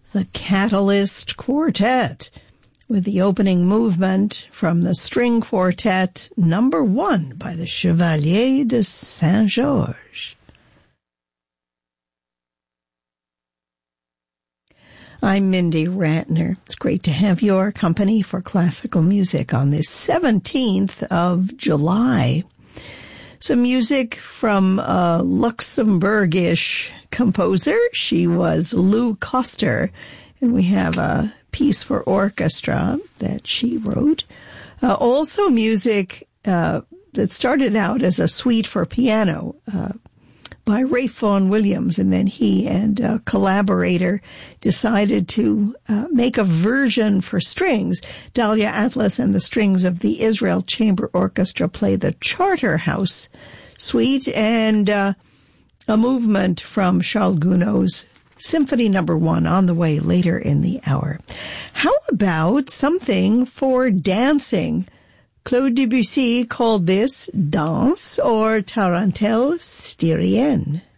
the Catalyst Quartet, with the opening movement from the String Quartet No. 1 by the Chevalier de Saint-Georges. I'm Mindy Ratner. It's great to have your company for classical music on this 17th of July. Some music from a Luxembourgish composer. She was Lou Koster, and we have a piece for orchestra that she wrote. Also music that started out as a suite for piano by Ralph Vaughan Williams, and then he and a collaborator decided to make a version for strings. Dahlia Atlas and the strings of the Israel Chamber Orchestra play the Charterhouse Suite, and a movement from Charles Gounod's Symphony No. 1 on the way later in the hour. How about something for dancing? Claude Debussy called this Danse or Tarentelle Styrienne.